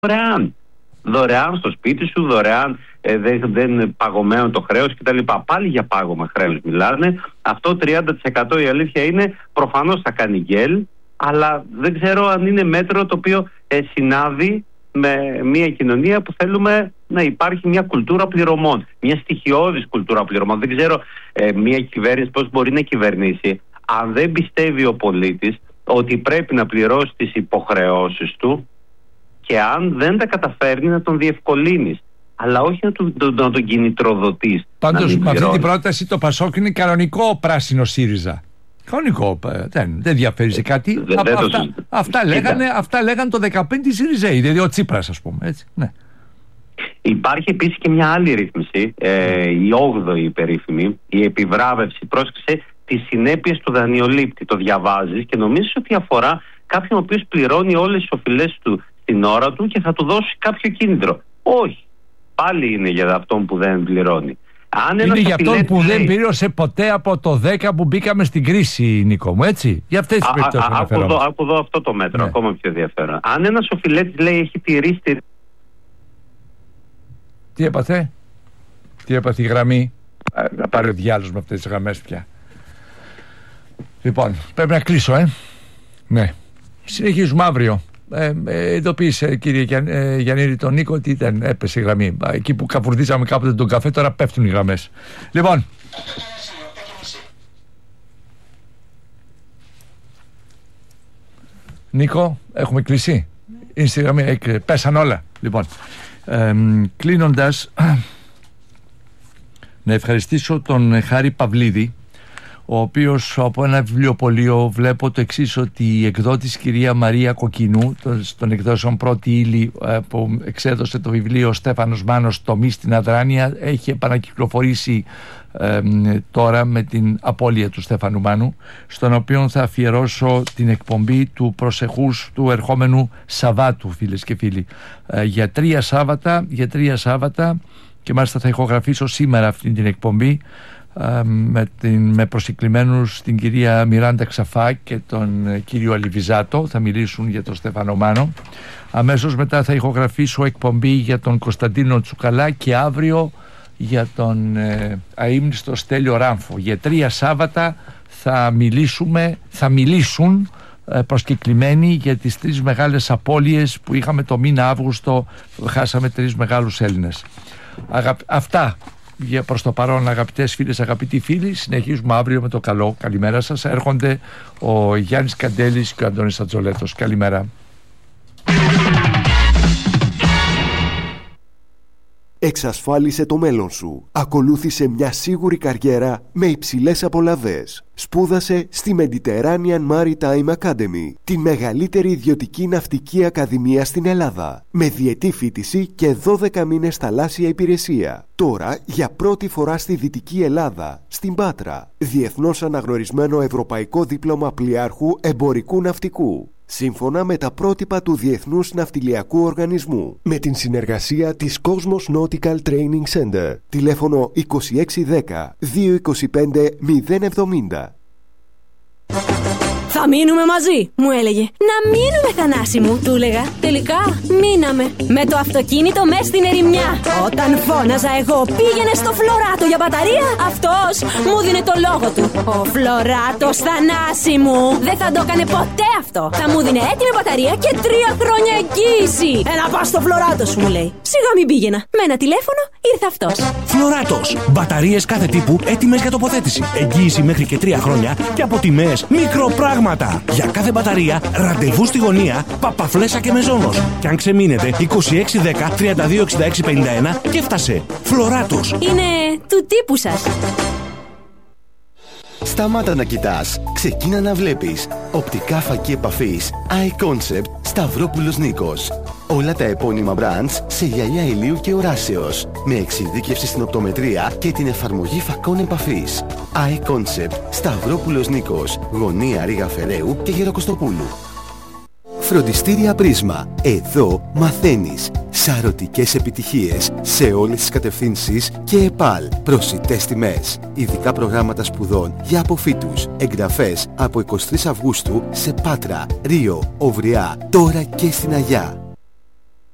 δωρεάν. Δωρεάν στο σπίτι σου, δωρεάν, δεν παγωμένο το χρέος κτλ. Πάλι για πάγωμα χρέους μιλάνε. Αυτό 30% η αλήθεια είναι, προφανώς θα κάνει γκέλ, αλλά δεν ξέρω αν είναι μέτρο το οποίο συνάδει με μια κοινωνία που θέλουμε να υπάρχει μια κουλτούρα πληρωμών, μια στοιχειώδης κουλτούρα πληρωμών. Δεν ξέρω μια κυβέρνηση πώς μπορεί να κυβερνήσει αν δεν πιστεύει ο πολίτης ότι πρέπει να πληρώσει τις υποχρεώσεις του, και αν δεν τα καταφέρνει να τον διευκολύνεις, αλλά όχι να τον κινητροδοτείς. Πάντως με αυτή την πρόταση το Πασόκ είναι κανονικό πράσινο ΣΥΡΙΖΑ. Κανονικό, δεν διαφέρει σε κάτι. Αυτά λέγανε το 2015 οι ΣΥΡΙΖΑΙ, δηλαδή ο Τσίπρας, ας πούμε. Έτσι, ναι. Υπάρχει επίσης και μια άλλη ρύθμιση, η 8η περίφημη, η επιβράβευση, πρόσεξε, τις συνέπειες του δανειολήπτη. Το διαβάζεις και νομίζεις ότι αφορά κάποιον ο οποίος πληρώνει όλες τις οφειλές του την ώρα του και θα του δώσει κάποιο κίνητρο. Όχι. Πάλι είναι για αυτόν που δεν πληρώνει. Είναι για αυτόν που δεν πλήρωσε ποτέ από το 10 που μπήκαμε στην κρίση, Νίκο μου, έτσι. Για αυτές τις περιπτώσεις. Άκου εδώ αυτό το μέτρο, ακόμα πιο ενδιαφέρον. Αν ένας οφειλέτης λέει έχει τηρήσει. Τι έπαθε η γραμμή. Να πάρει ο διάλογος με αυτές τις γραμμές πια. Λοιπόν, πρέπει να κλείσω, Ναι. Συνεχίζουμε αύριο. Ειδοποίησε, κύριε Γιαννήρη, τον Νίκο ότι έπεσε η γραμμή. Εκεί που καφουρδίσαμε κάποτε τον καφέ, τώρα πέφτουν οι γραμμές. Λοιπόν, Νίκο, έχουμε κλείσει. Είναι στη γραμμή, πέσαν όλα. Λοιπόν, κλείνοντας, να ευχαριστήσω τον Χάρη Παυλίδη, ο οποίος από ένα βιβλιοπωλείο βλέπω το εξής, ότι η εκδότης κυρία Μαρία Κοκκινού των εκδόσεων Πρώτη Ύλη, που εξέδωσε το βιβλίο Στέφανος Μάνος «Τομή στην Αδράνεια», έχει επανακυκλοφορήσει τώρα με την απώλεια του Στέφανου Μάνου, στον οποίο θα αφιερώσω την εκπομπή του προσεχούς του ερχόμενου Σαββάτου, φίλες και φίλοι, για 3 Σάββατα, και μάλιστα θα ηχογραφήσω σήμερα αυτή την εκπομπή με προσκεκλημένους την κυρία Μιράντα Ξαφά και τον κύριο Αλιβιζάτο. Θα μιλήσουν για τον Στέφανο Μάνο. Αμέσως μετά θα ηχογραφήσω εκπομπή για τον Κωνσταντίνο Τσουκαλά και αύριο για τον αείμνηστο Στέλιο Ράμφο. Για 3 Σάββατα θα μιλήσουν προσκεκλημένοι για τις 3 μεγάλες απώλειες που είχαμε το μήνα Αύγουστο. Χάσαμε 3 μεγάλους Έλληνες. Αυτά για προς το παρόν, αγαπητές φίλες, αγαπητοί φίλοι. Συνεχίζουμε αύριο με το καλό. Καλημέρα σας. Έρχονται ο Γιάννης Καντέλης και ο Αντώνης Ατζολέτος. Καλημέρα. Εξασφάλισε το μέλλον σου. Ακολούθησε μια σίγουρη καριέρα με υψηλές απολαβές. Σπούδασε στη Mediterranean Maritime Academy, τη μεγαλύτερη ιδιωτική ναυτική ακαδημία στην Ελλάδα, με διετή φοιτηση και 12 μήνες θαλάσσια υπηρεσία. Τώρα, για πρώτη φορά στη Δυτική Ελλάδα, στην Πάτρα, διεθνώς αναγνωρισμένο ευρωπαϊκό δίπλωμα πλοιάρχου εμπορικού ναυτικού, σύμφωνα με τα πρότυπα του Διεθνούς Ναυτιλιακού Οργανισμού, με την συνεργασία της Cosmos Nautical Training Center. Τηλέφωνο 2610 225 070. Θα μείνουμε μαζί, μου έλεγε. Να μείνουμε, Θανάση μου, του έλεγα. Τελικά μείναμε. Με το αυτοκίνητο μες στην ερημιά. Όταν φώναζα εγώ πήγαινε στο Φλωράτο για μπαταρία, αυτός μου δίνε το λόγο του. Ο Φλωράτος, Θανάση μου, δεν θα το έκανε ποτέ αυτό. Θα μου δίνε έτοιμη μπαταρία και 3 χρόνια εγγύηση. Να πας στο Φλωράτος, μου λέει. Σιγά μην πήγαινα. Με ένα τηλέφωνο ήρθε αυτός. Φλωράτος. Μπαταρίες κάθε τύπου έτοιμες για τοποθέτηση. Εγγύηση μέχρι και 3 χρόνια και από τιμές μικροπράγματα. Για κάθε μπαταρία, ραντεβού στη γωνία, Παπαφλέσσα και Μεζόνος. Και αν ξεμείνετε, 2610 326651 και έφτασε. Φλωράτος. Είναι του τύπου σας. Σταμάτα να κοιτάς, ξεκίνα να βλέπεις. Οπτικά φακή επαφής iConcept Σταυρόπουλος Νίκος. Όλα τα επώνυμα brands σε γυαλιά ηλίου και οράσεως, με εξειδίκευση στην οπτομετρία και την εφαρμογή φακών επαφής. iConcept Σταυρόπουλος Νίκος, γωνία Ρήγα Φεραίου και Γεροκοστοπούλου. Φροντιστήρια Πρίσμα. Εδώ μαθαίνεις. Σαρωτικές επιτυχίες σε όλες τις κατευθύνσεις και ΕΠΑΛ. Προσιτές τιμές. Ειδικά προγράμματα σπουδών για αποφύτους. Εγγραφές από 23 Αυγούστου σε Πάτρα, Ρίο, Οβριά, τώρα και στην Αγιά.